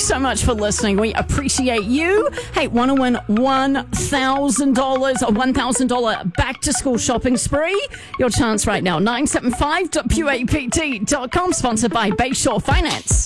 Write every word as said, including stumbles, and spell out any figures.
so much for listening. We appreciate you. Hey, want to win one thousand dollars, a one thousand dollars back-to-school shopping spree? Your chance right now, nine seven five dot puapt dot com, sponsored by Bayshore Finance.